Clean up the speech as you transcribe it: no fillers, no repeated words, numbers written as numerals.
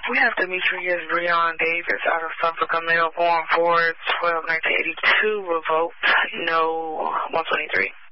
We have Demetrius Breon Davis out of Suffolk, a male born 4/12/1982, revoked, no 123.